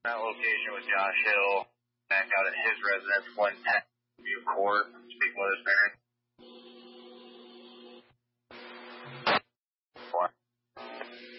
That location with Josh Hill back out at his residence, 110 View Court, speaking with his parents.